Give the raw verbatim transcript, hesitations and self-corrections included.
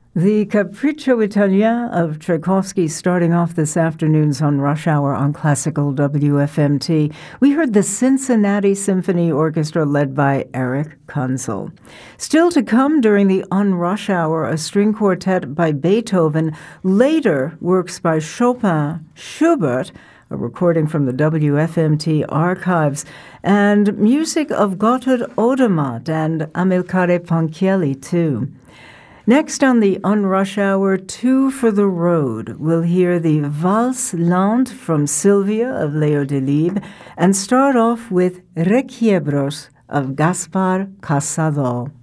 The Capriccio Italien of Tchaikovsky starting off this afternoon's On Rush Hour on Classical W F M T. We heard the Cincinnati Symphony Orchestra led by Eric Kunzel. Still to come during the On Rush Hour, a string quartet by Beethoven, later works by Chopin, Schubert, a recording from the W F M T archives, and music of Gotthard Odermatt and Amilcare Ponchielli, too. Next on the On Rush Hour, Two for the Road, we'll hear the Valse Lente from Sylvia of Leo Delibes and start off with Requiebros of Gaspar Casado.